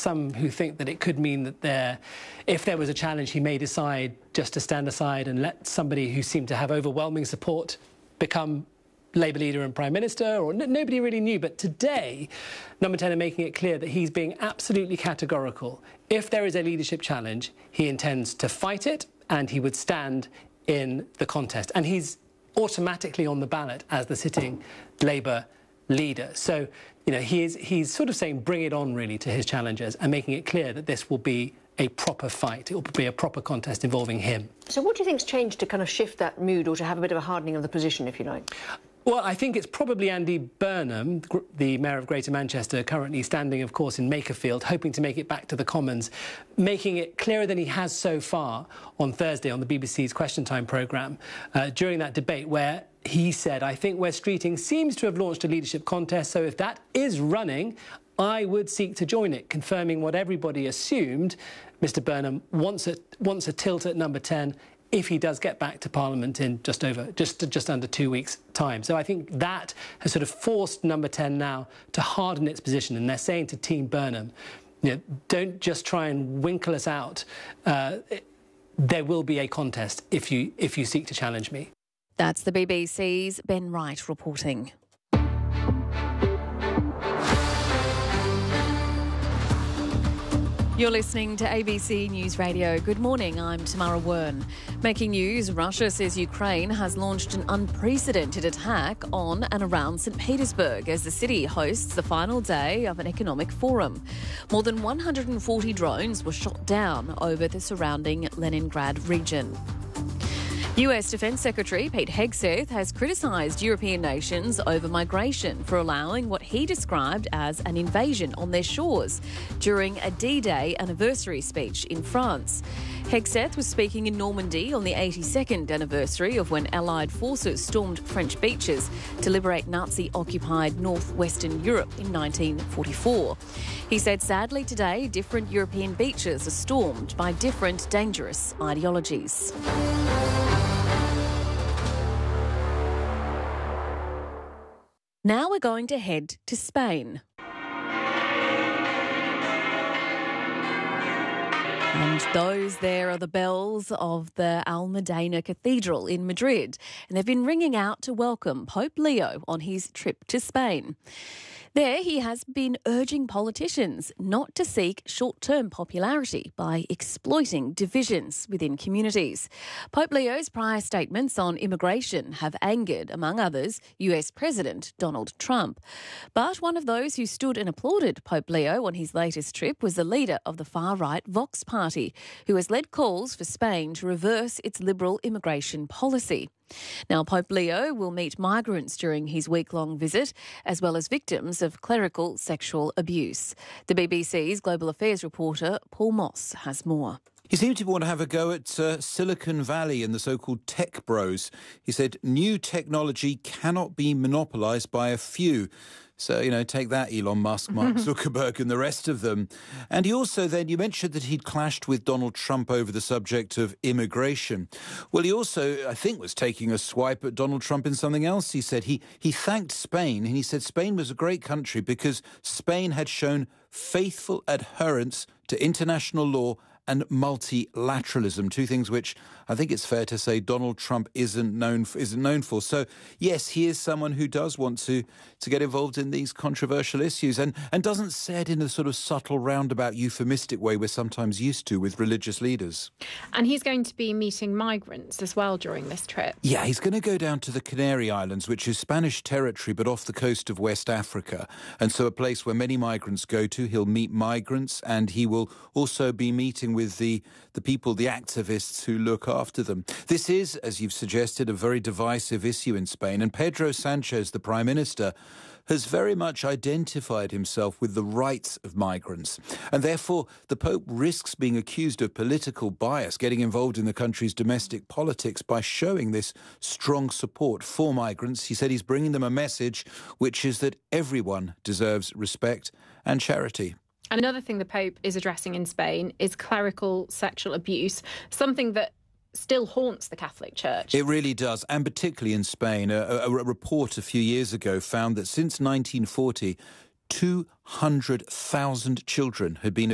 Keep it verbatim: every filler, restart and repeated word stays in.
some who think that it could mean that there, if there was a challenge, he may decide just to stand aside and let somebody who seemed to have overwhelming support become Labour leader and Prime Minister, or n nobody really knew. But today, Number ten are making it clear that he's being absolutely categorical. If there is a leadership challenge, he intends to fight it, and he would stand in the contest. And he's automatically on the ballot as the sitting Labour leader. So, you know, he is, he's sort of saying bring it on, really, to his challengers and making it clear that this will be a proper fight. It will be a proper contest involving him. So what do you think's changed to kind of shift that mood, or to have a bit of a hardening of the position, if you like? Well, I think it's probably Andy Burnham, the Mayor of Greater Manchester, currently standing, of course, in Makerfield, hoping to make it back to the Commons, making it clearer than he has so far on Thursday on the B B C's Question Time programme, uh, during that debate, where he said, I think Wes Streeting seems to have launched a leadership contest, so if that is running, I would seek to join it, confirming what everybody assumed. Mister Burnham wants a, wants a tilt at Number ten if he does get back to Parliament in just over, just, just under two weeks' time. So I think that has sort of forced Number ten now to harden its position, and they're saying to Team Burnham, you know, don't just try and winkle us out. Uh, there will be a contest if you, if you seek to challenge me. That's the B B C's Ben Wright reporting. You're listening to A B C News Radio. Good morning, I'm Tamara Wern. Making news, Russia says Ukraine has launched an unprecedented attack on and around St Petersburg as the city hosts the final day of an economic forum. More than one hundred forty drones were shot down over the surrounding Leningrad region. U S Defence Secretary Pete Hegseth has criticised European nations over migration for allowing what he described as an invasion on their shores during a D-Day anniversary speech in France. Hegseth was speaking in Normandy on the eighty-second anniversary of when Allied forces stormed French beaches to liberate Nazi-occupied northwestern Europe in nineteen forty-four. He said, sadly today, different European beaches are stormed by different dangerous ideologies. Now we're going to head to Spain. And those there are the bells of the Almudena Cathedral in Madrid, and they've been ringing out to welcome Pope Leo on his trip to Spain. There, he has been urging politicians not to seek short-term popularity by exploiting divisions within communities. Pope Leo's prior statements on immigration have angered, among others, U S President Donald Trump. But one of those who stood and applauded Pope Leo on his latest trip was the leader of the far-right Vox Party, who has led calls for Spain to reverse its liberal immigration policy. Now, Pope Leo will meet migrants during his week-long visit, as well as victims of clerical sexual abuse. The B B C's Global Affairs reporter Paul Moss has more. He seemed to want to have a go at uh, Silicon Valley and the so-called tech bros. He said new technology cannot be monopolised by a few. So, you know, take that, Elon Musk, Mark Zuckerberg and the rest of them. And he also then, you mentioned that he'd clashed with Donald Trump over the subject of immigration. Well, he also, I think, was taking a swipe at Donald Trump in something else. He said he, he thanked Spain, and he said Spain was a great country because Spain had shown faithful adherence to international law and multilateralism, two things which I think it's fair to say Donald Trump isn't known for, isn't known for. So, yes, he is someone who does want to, to get involved in these controversial issues and, and doesn't say it in a sort of subtle, roundabout, euphemistic way we're sometimes used to with religious leaders. And he's going to be meeting migrants as well during this trip. Yeah, he's going to go down to the Canary Islands, which is Spanish territory, but off the coast of West Africa. And so a place where many migrants go to. He'll meet migrants, and he will also be meeting with the, the people, the activists who look after them. This is, as you've suggested, a very divisive issue in Spain. And Pedro Sanchez, the Prime Minister, has very much identified himself with the rights of migrants. And therefore, the Pope risks being accused of political bias, getting involved in the country's domestic politics by showing this strong support for migrants. He said he's bringing them a message, which is that everyone deserves respect and charity. Another thing the Pope is addressing in Spain is clerical sexual abuse, something that still haunts the Catholic Church. It really does, and particularly in Spain. A, a, a report a few years ago found that since nineteen forty, two hundred thousand children had been